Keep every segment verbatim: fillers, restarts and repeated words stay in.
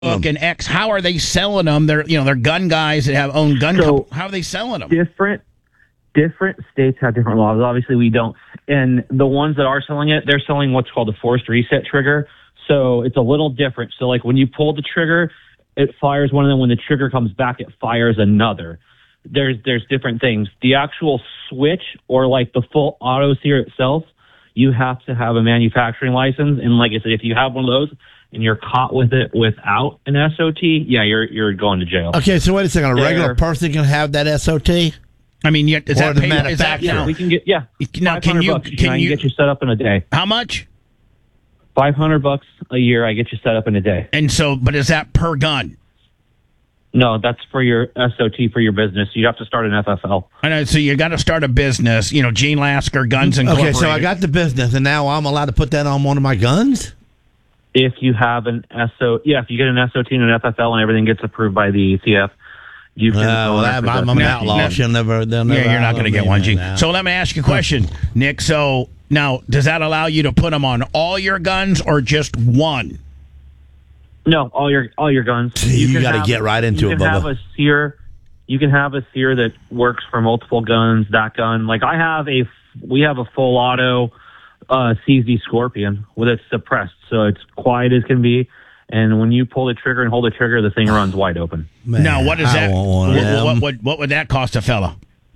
Look, and X, how are they selling them? They're you know they're gun guys that have own gun. So, co- how are they selling them? Different different states have different laws. Obviously, we don't. And the ones that are selling it, they're selling what's called a forced reset trigger. So it's a little different. So like when you pull the trigger, it fires one of them. When the trigger comes back, it fires another. There's there's different things. The actual switch or like the full auto sear itself, you have to have a manufacturing license. And like I said, if you have one of those and you're caught with it without an S O T, yeah, you're you're going to jail. Okay, so wait a second. A They're, regular person can have that S O T? I mean, yeah, is Or that the pay, is that manufacturer. Yeah, we can get yeah. Now, can you bucks, can I you get you set up in a day? how much? Five hundred bucks a year, I get you set up in a day. And so, but is that per gun? No, that's for your S O T for your business. You have to start an F F L. I know. So you got to start a business. You know, Gene Lasker Guns Okay, Incorporated. so I got the business, and now I'm allowed to put that on one of my guns? If you have an S O, yeah, if you get an S O T and an F F L and everything gets approved by the E C F, you can. Uh, well, that, I'm, I'm an Now- outlaw. now- She'll never, they'll never Yeah, you're not going to outlaw get me, one, man, Gene. now. So let me ask you a question, Nick. So now, does that allow you to put them on all your guns or just one? No, all your all your guns. You can gotta have- get right into you it, can have Bubba. a sear. You can have a sear that works for multiple guns. That gun, like I have a, we have a full auto uh, C Z Scorpion with it suppressed, so it's quiet as can be. And when you pull the trigger and hold the trigger, the thing runs wide open. Man, now, what is I that? want one of What, them. what, what, what would that cost a fella?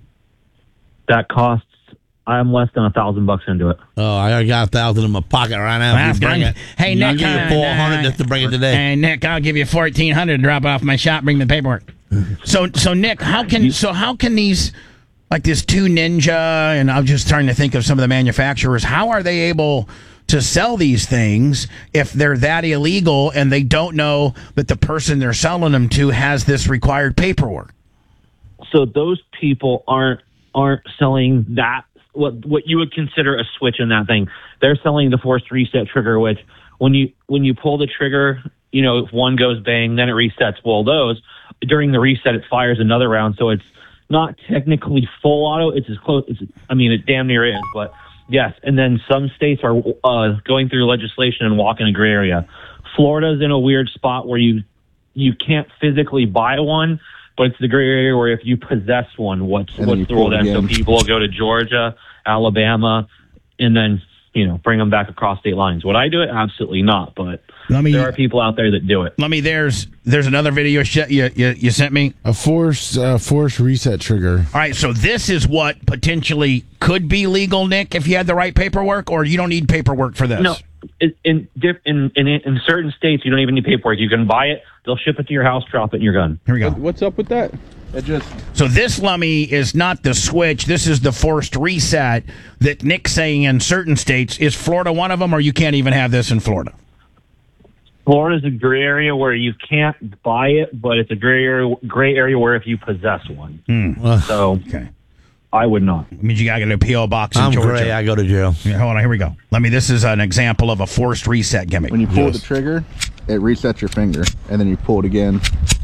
That costs. I'm less than a thousand bucks into it. Oh, I got a thousand in my pocket right now. That's If you bring good. it. Hey, I'll Nick, give you uh, four hundred just to bring it today. Hey, Nick, I'll give you fourteen hundred to drop off my shop. Bring the paperwork. So, so Nick, how can so how can these like this two Ninja and I'm just trying to think of some of the manufacturers. How are they able to sell these things if they're that illegal and they don't know that the person they're selling them to has this required paperwork? So those people aren't aren't selling that what what you would consider a switch in that thing. They're selling the forced reset trigger, which when you when you pull the trigger, you know, if one goes bang, then it resets. Well, those during the reset, it fires another round, so it's not technically full auto. It's as close. It's, I mean, it damn near is, but yes. And then some states are uh, going through legislation and walking a gray area. Florida's in a weird spot where you you can't physically buy one, but it's the gray area where if you possess one, what's And then you what's the rule pull it then? So again. people will go to Georgia, Alabama, and then you know bring them back across state lines. Would I do it? Absolutely not. But Let me there are people out there that do it. let me. There's there's another video sh- you, you you sent me. A force uh, force reset trigger. All right, so this is what potentially could be legal, Nick, if you had the right paperwork, or you don't need paperwork for this. No, in in, diff- in in in certain states you don't even need paperwork. You can buy it. They'll ship it to your house, drop it in your gun. Here we go. What's up with that? It just So this Lummy is not the switch. This is the forced reset that Nick's saying in certain states. Is Florida one of them, or you can't even have this in Florida? Florida's a gray area where you can't buy it, but it's a gray area, gray area where if you possess one. Well, So Okay. I would not. It means you got to get a P O box in I'm Georgia. gray. I go to jail. Yeah, hold on, here we go. Let me. This is an example of a forced reset gimmick. when you pull Yes. the trigger, it resets your finger, and then you pull it again,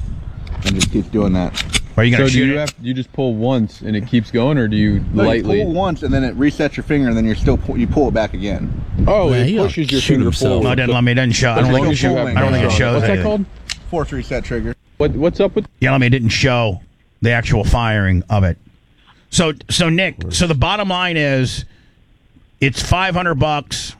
and just keeps doing that. Are you So going to do shoot you it? have you just pull once and it keeps going, or do you No, lightly? you pull once, and then it resets your finger, and then you're still pull, you pull it back again. Oh, Man, it he ought pushes to your shoot finger himself. forward. No, it doesn't let me. It doesn't show. I As don't long think it as you shows. have- I don't think it shows. What's that it. called? Force reset trigger. What What's up with? Yeah, let me. It didn't show the actual firing of it. So, so Nick. So the bottom line is, it's five hundred bucks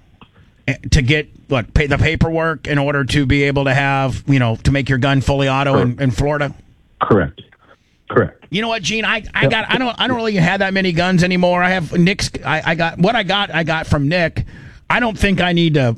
to get what pay the paperwork in order to be able to have you know to make your gun fully auto in, in Florida. Correct. Correct. You know what, Gene? I, I got I don't I don't really have that many guns anymore. I have Nick's. I, I got what I got. I got from Nick. I don't think I need to.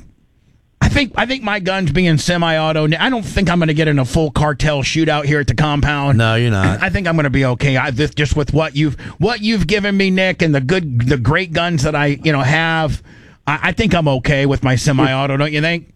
I think I think my guns being semi-auto. I don't think I'm going to get in a full cartel shootout here at the compound. No, you're not. I think I'm going to be okay. I this, just with what you've what you've given me, Nick, and the good the great guns that I you know have. I, I think I'm okay with my semi-auto. Don't you think?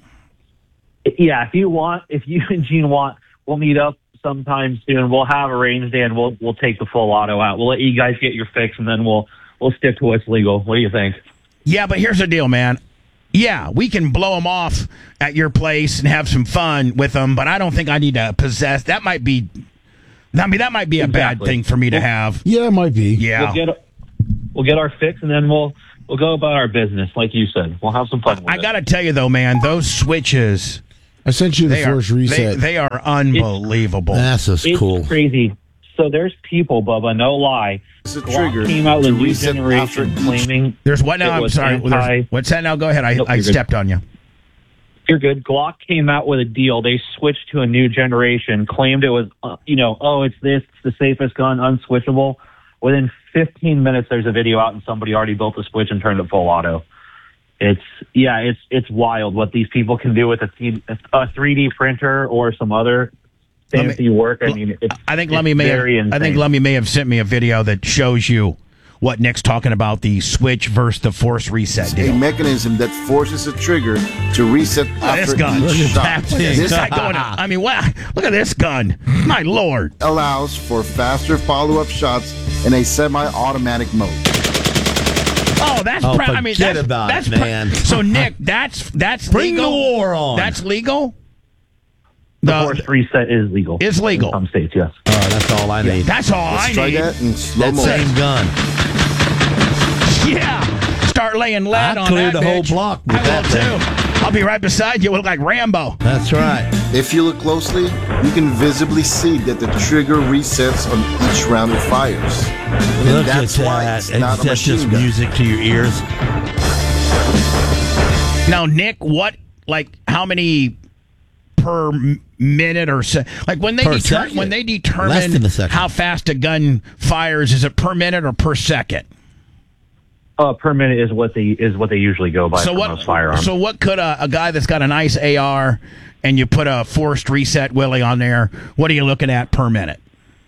Yeah, if you want, if you and Gene want, we'll meet up sometime soon. We'll have a range day and we'll we'll take the full auto out. We'll let you guys get your fix, and then we'll we'll stick to what's legal. What do you think? Yeah, but here's the deal, man. Yeah, we can blow them off at your place and have some fun with them, but I don't think I need to possess. That might be, I mean, that might be a bad Exactly. thing for me to have. Yeah, it might be. Yeah. We'll get we'll get our fix, and then we'll we'll go about our business, like you said. We'll have some fun with I it. got to tell you, though, man, those switches I sent you the They are, force they, reset. they are unbelievable. That's just It's cool. crazy. So there's people, Bubba, no lie. It's a Glock trigger came out with a to new reset generation after each- claiming There's what now? it I'm was sorry. anti- There's- What's that now? Go ahead. I, Nope, I you're good. stepped on you. You're good. Glock came out with a deal. They switched to a new generation, claimed it was, uh, you know, oh, it's this, it's the safest gun, unswitchable. Within fifteen minutes, there's a video out and somebody already built a switch and turned it full auto. It's, yeah, it's it's wild what these people can do with a, th- a three D printer or some other Let me- fancy work. I mean, it's, I think it's Lummy may have, very I think insane. Lummy may have sent me a video that shows you what Nick's talking about, the switch versus the force reset A deal. mechanism that forces a trigger to reset Look at after this gun. each Look shot. at this This guy going. I mean, wow! Look at this gun. My lord. allows for faster follow-up shots in a semi-automatic mode. Oh, that's. Oh, Pra- I mean, forget that's, about that's it, pra- man. So Nick, that's that's Bring legal. the war on. That's legal. The The- force reset is legal. Is legal. In some states, yes. Oh, that's all I need. That's all Let's I try need. that in slow That motion. same gun. Yeah. Start laying lead I on cleared that the whole bitch. block with I that will too. I'll be right beside you. We'll look like Rambo. That's right. If you look closely, you can visibly see that the trigger resets on each round it fires. And Look at that's why that. it's And not a that's just machine gun. music to your ears. Now, Nick, what like how many per m- minute or so? Like when they Per deter- second. when they Less determine than a second. how fast a gun fires, is it per minute or per second? Uh, per minute is what they is what they usually go by So for what? most firearms. So what could a, a guy that's got a nice A R and you put a forced reset Willie on there? What are you looking at per minute?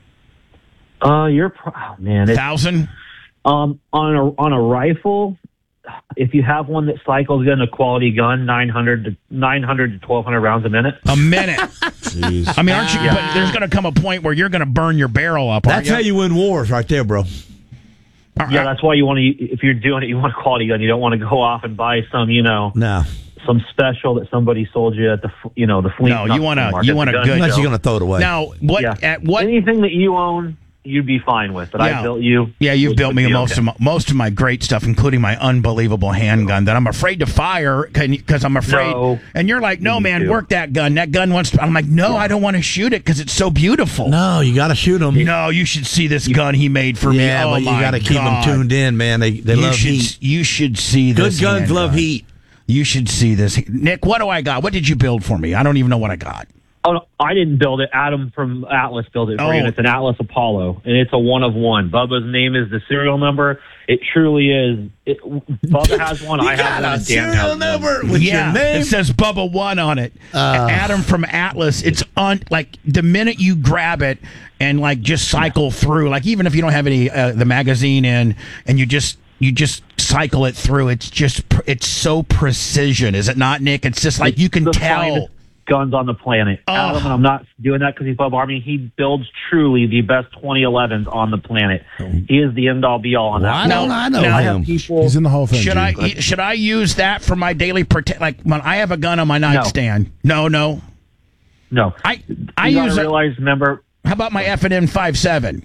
uh, you're pro- oh, man. It's, Thousand? um, on a on a rifle, if you have one that cycles in a quality gun, nine hundred to nine hundred to twelve hundred rounds a minute. A minute. Jeez. I mean, aren't you? But there's going to come a point where you're going to burn your barrel up. aren't That's how you win wars right there, bro. All Yeah, right. that's why you want to. If you're doing it, you want a quality gun. You don't want to go off and buy some, you know, No. some special that somebody sold you at the, f- you know, the flea. No, not you the want flea a- market, you the want a gun good- Unless show. you're going to throw it away. Now, what Yeah. at what? Anything that you own, you'd be fine with. But Yeah. I built you. Yeah, you've would- built would me be most okay. of my, most of my great stuff, including my unbelievable handgun that I'm afraid to fire because I'm afraid. No. And you're like, no, Me man, too. work that gun. That gun wants. To, I'm like, no, I don't want to shoot it because it's so beautiful. No, you got to shoot them. No, you should see this gun he made for me. Yeah, Oh but you my got to keep them God. tuned in, man. They they you love should, heat. You should see Good this. guns handgun. love heat. You should see this, Nick. What do I got? What did you build for me? I don't even know what I got. Oh, no, I didn't build it. Adam from Atlas built it for Oh. you. And it's an Atlas Apollo, and it's a one of one. Bubba's name is the serial number. It truly is. It, Bubba has one. I have one. and Dan has one. with yeah, your name. it says Bubba One on it. Uh. Adam from Atlas. It's on like the minute you grab it and like just cycle through. Like even if you don't have any uh, the magazine in, and you just you just cycle it through. It's just pr- it's so precision, is it not, Nick? It's just like you can the tell. finest guns on the planet. Oh. Adam, and I'm not doing that because he's Bubba Army. He builds truly the best twenty elevens on the planet. He is the end all be all on Why that. don't I know now- I him? have people. He's in the Hall of Fame. Should Gene. I should I use that for my daily prote- like when I have a gun on my nightstand? No, no. No, I I you gotta use. A, realize. Remember, how about my F and N fifty-seven?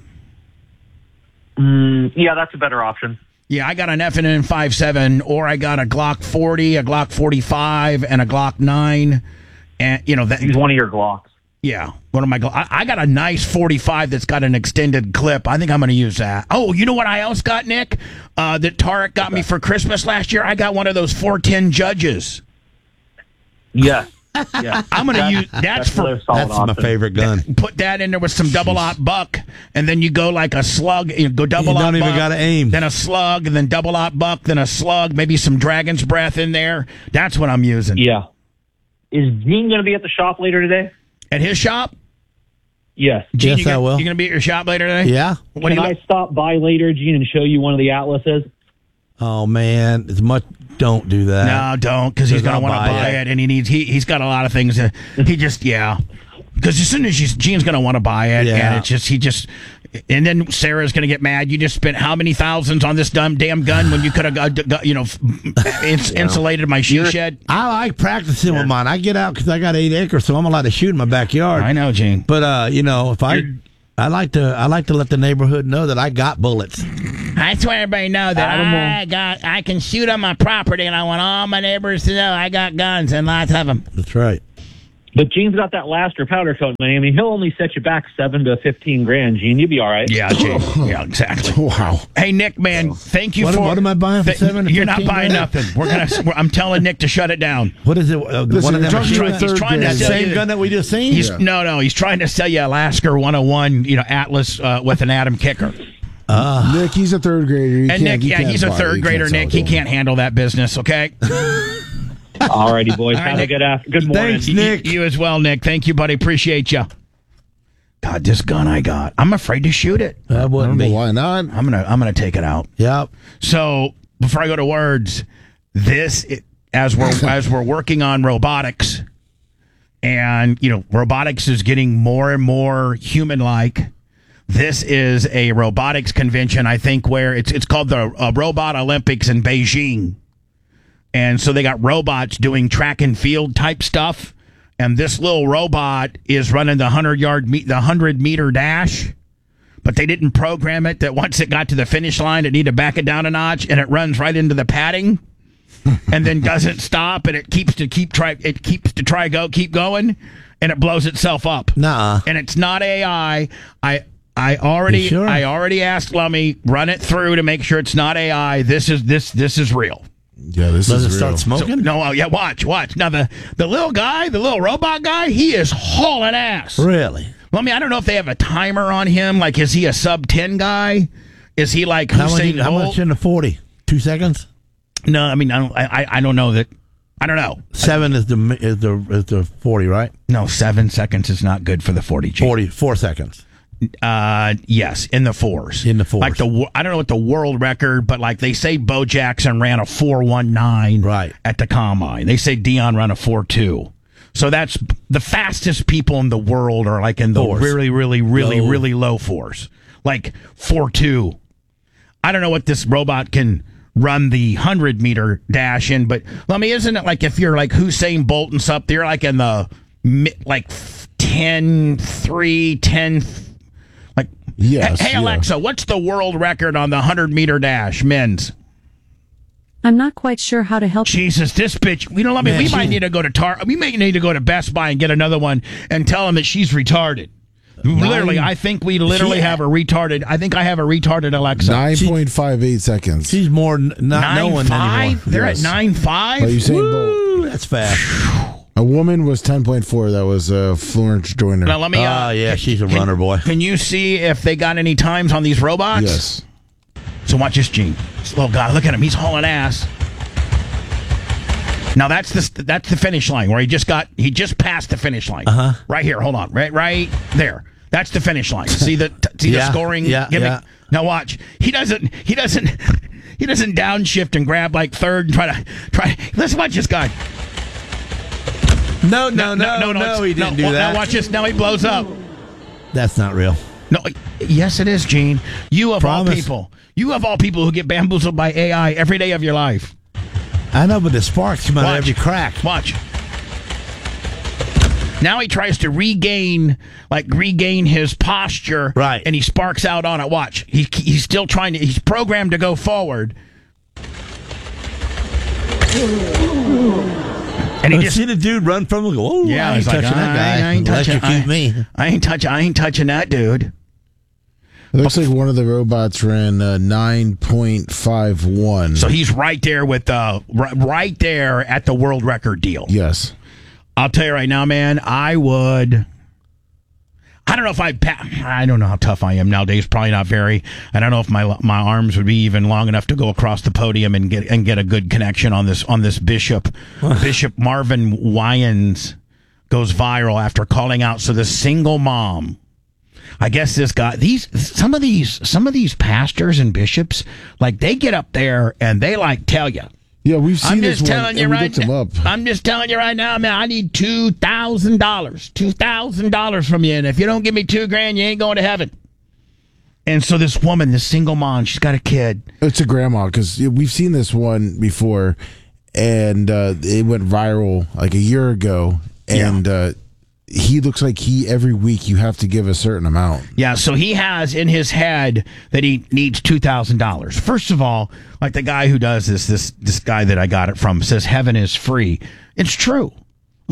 mm, yeah, that's a better option. Yeah, I got an F and N fifty-seven, or I got a Glock forty, a Glock forty-five, and a Glock nine, and you know that. Use one of your Glocks. Yeah, one of my. Glo- I, I got a nice forty-five that's got an extended clip. I think I'm going to use that. Oh, you know what I else got, Nick? Uh, that Tarek got me for Christmas last year. I got one of those four ten Judges. Yeah, yeah. I'm going to use that's for. another solid That's my option. favorite gun. Put that in there with some double aught buck, and then you go like a slug. You go double You aught don't even buck, gotta aim. then a slug, and then double aught buck, then a slug. Maybe some dragon's breath in there. That's what I'm using. Yeah. Is Gene going to be at the shop later today? At his shop, Yes. Gene, Yes, you gonna, I will. You going to be at your shop later today? Yeah. What do Can you? I stop by later, Gene, and show you one of the Atlases? Oh man, it's much. Don't do that. No, don't, because he's Because going to I'll want to buy buy it. it, and he needs. He he's got a lot of things. To, he just yeah. Because as soon as you, Gene's going to want to buy it, Yeah. and it's just he just, and then Sarah's going to get mad. You just spent how many thousands on this dumb damn gun when you could have got, got you know ins, insulated my she shed. I like practicing with mine. I get out because I got eight acres, so I'm allowed to shoot in my backyard. I know, Gene. But uh, you know, if I, I like to, I like to let the neighborhood know that I got bullets. I just want everybody to know that Animal. I got I can shoot on my property, and I want all my neighbors to know I got guns and lots of them. That's right. But Gene's got that Laster powder coat money. I mean, he'll only set you back seven to fifteen grand, Gene. You'll be all right. Yeah, Gene. Yeah, exactly. Wow. Hey, Nick, man, thank you What- for. what am I buying for th- seven to You're not fifteen buying grand? nothing. We're gonna. We're, I'm telling Nick to shut it down. What is it? Uh, the Listen, one of you're them talking machine- to a He's third trying to grade. sell same you- gun that we just seen. He's Yeah. no, no. He's trying to sell you a Lasker one oh one, you know, Atlas uh, with an Atom kicker. Nick, he's a third grader. You And can't- Nick, you yeah, can't he's a buy it. third You grader. can't sell Nick, it he to him. can't handle that business. Okay. All righty, boys. All right, Have Nick. a good after. Good morning. Thanks, You- Nick. You, as well, Nick. Thank you, buddy. Appreciate you. God, this gun I got. I'm afraid to shoot it. That I wouldn't don't know be. why not. I'm gonna. I'm gonna take it out. Yep. So before I go to words, this it, as we're as we're working on robotics, and you know, robotics is getting more and more human-like. This is a robotics convention, I think, where it's it's called the uh, Robot Olympics in Beijing, and so they got robots doing track and field type stuff, and this little robot is running the hundred yard me- the hundred meter dash. But they didn't program it that once it got to the finish line, it needed to back it down a notch, and it runs right into the padding, and then doesn't stop, and it keeps to keep try it keeps to try go keep going, and it blows itself up. Nuh-uh. And it's not A I. I I already You sure? I already asked Lummy, run it through to make sure it's not A I. This is this this is real. Yeah, this Does is it real. start So, smoking? no, uh, yeah, watch, watch. Now the the little guy, the little robot guy, he is hauling ass. Really? Well, I mean, I don't know if they have a timer on him. Like, is he a sub ten guy? Is he like How much, Hussein how Bolt? much in the forty? Two seconds? No, I mean, I don't. I, I don't know that. I don't know. Seven is the is the is the forty, right? No, seven seconds is not good for the forty G. Forty four seconds. Uh, yes, in the fours. In the fours. Like the wo- I don't know what the world record, but like they say, Bo Jackson ran a four one nine Right. at the combine. They say Dion ran a four two. So that's the fastest people in the world are like in the Fours. really, really, really, Low. really low fours, like four two. I don't know what this robot can run the hundred meter dash in, but I mean, isn't it like if you're like Hussein Bolt and stuff, you're like in the mi- like ten three, ten. Like, Yes, hey, yeah. Alexa, what's the world record on the hundred meter dash, men's? I'm not quite sure how to help you. Jesus, this bitch. You know, I mean, Man, we she- might need to go to Tar. We may need to go to Best Buy and get another one and tell them that she's retarded. Literally, I think we literally She- have a retarded. I think I have a retarded Alexa. Nine point five eight seconds. She's more n- not Nine knowing five. anymore. They're Yes. at nine five. Like Usain Bolt. Woo, that's fast. A woman was ten point four. That was uh, Florence Joyner. Now let me. Oh, Uh, yeah, she's a can- runner, boy. Can you see if they got any times on these robots? Yes. So watch this, Gene. This little guy, look at him. He's hauling ass. Now that's the that's the finish line where he just got he just passed the finish line. Uh-huh. Right here. Hold on. Right right there. That's the finish line. See the t- see Yeah, the scoring yeah, gimmick? yeah. Now watch. He doesn't he doesn't he doesn't downshift and grab like third and try to try. Let's watch this guy. No, no, no, no, no, it's- he didn't no, do wa- that. Now watch this. Now he blows up. That's not real. No, yes, it is, Gene. You of all Promise. people, you of all people who get bamboozled by A I every day of your life. I know, but the sparks come out Watch. of every crack. Watch. Now he tries to regain, like regain his posture, Right. And he sparks out on it. Watch. He he's still trying to. He's programmed to go forward. And he You just see the dude run from him and go, oh, yeah, I ain't he's like, touching that guy. I ain't touching. Electrocute I, me. I ain't touching. I ain't touching that dude. It looks like one of the robots ran uh, nine point five one. So he's right there with uh, r- right there at the world record deal. Yes. I'll tell you right now, man, I would. I don't know if I'd. Pa- I don't know how tough I am nowadays. Probably not very. I don't know if my my arms would be even long enough to go across the podium and get and get a good connection on this on this Bishop. Bishop Marvin Wyans goes viral after calling out. So the single mom. I guess this guy. These some of these some of these pastors and bishops, like they get up there and they like tell you. Yeah, we've seen I'm this just one, telling you and we right looked him now. up. I'm just telling you right now, man. I need two thousand dollars, two thousand dollars from you, and if you don't give me two grand, you ain't going to heaven. And so this woman, this single mom, she's got a kid. It's a grandma because we've seen this one before, and uh, it went viral like a year ago. And uh, he looks like he every week you have to give a certain amount. Yeah, so he has in his head that he needs two thousand dollars. First of all, like the guy who does this, this this guy that I got it from says heaven is free. It's true. Like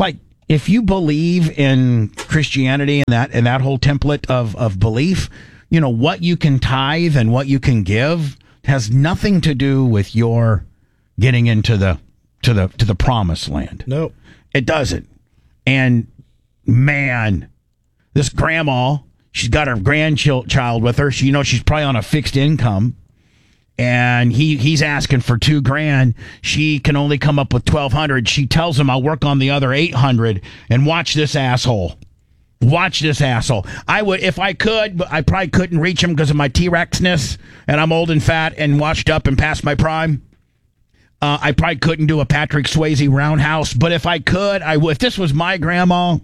if you believe in Christianity and that and that whole template of, of belief, you know, what you can tithe and what you can give has nothing to do with your getting into the to the to the promised land. Nope. It doesn't. And man, this grandma, she's got her grandchild with her. She, you know, she's probably on a fixed income. And he, he's asking for two grand. She can only come up with twelve hundred. She tells him, I'll work on the other eight hundred. And watch this asshole. Watch this asshole. I would, if I could, but I probably couldn't reach him because of my T-Rexness. And I'm old and fat and washed up and past my prime. Uh, I probably couldn't do a Patrick Swayze roundhouse. But if I could, I would. If this was my grandma,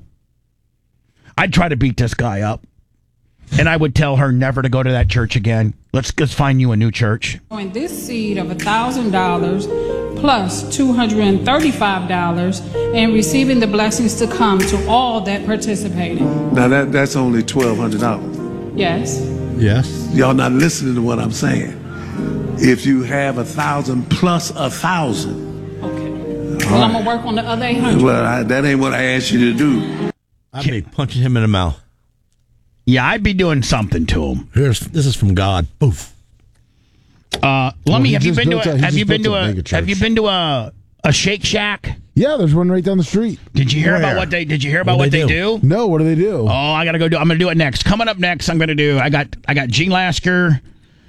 I'd try to beat this guy up. And I would tell her never to go to that church again. Let's just find you a new church. This seed of one thousand dollars plus two hundred thirty-five dollars and receiving the blessings to come to all that participated. Now that that's only twelve hundred dollars. Yes. Yes. Y'all not listening to what I'm saying. If you have a thousand plus a thousand. Okay. Well, I'm going to work on the other eight hundred. Well, I, that ain't what I asked you to do. I'd be punching him in the mouth. Yeah, I'd be doing something to him. Here's this is from God. Poof. Uh, let Well, me. he Have you just been to built a? a- he Have you just been to built a a? mega Have you church. been to a a Shake Shack? Yeah, there's one right down the street. Did you hear Where? about what they? Did you hear about What what they they do? do? No, what do they do? Oh, I gotta go do. I'm gonna do it next. Coming up next, I'm gonna do. I got. I got Gene Lasker.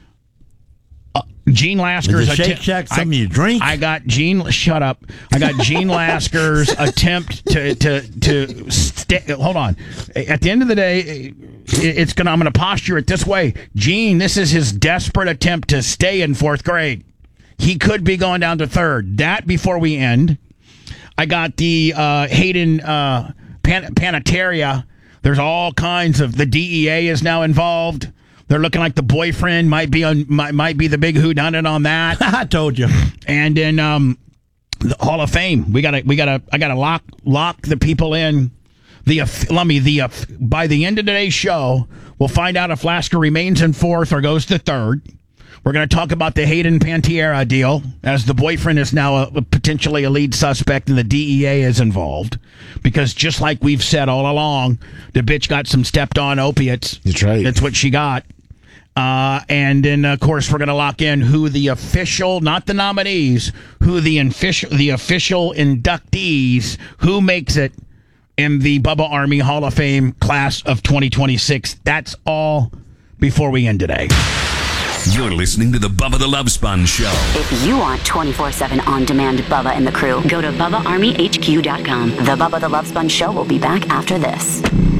Uh, Gene Lasker's Is the Shake attempt- Shack something I, you drink? I got Gene. Shut up. I got Gene Lasker's attempt to to to. St- hold on. At the end of the day, it, it's gonna. I'm gonna posture it this way. Gene, this is his desperate attempt to stay in fourth grade. He could be going down to third. That before we end. I got the uh, Hayden uh, Pan- Panetteria. There's all kinds of. The D E A is now involved. They're looking like the boyfriend might be on might, might be the big whodunit on that. I told you. And then um, the Hall of Fame. We gotta we gotta I gotta lock lock the people in. The let me the uh, by the end of today's show, we'll find out if Lasker remains in fourth or goes to third. We're going to talk about the Hayden Panettiere deal, as the boyfriend is now a, a potentially a lead suspect and the D E A is involved. Because just like we've said all along, the bitch got some stepped-on opiates. That's right. That's what she got. Uh, and then, of course, we're going to lock in who the official, not the nominees, who the official, the official inductees, who makes it in the Bubba Army Hall of Fame class of twenty twenty-six. That's all before we end today. You're listening to the Bubba the Love Sponge Show. If you want twenty-four seven on-demand Bubba and the crew, go to Bubba Army H Q dot com. The Bubba the Love Sponge Show will be back after this.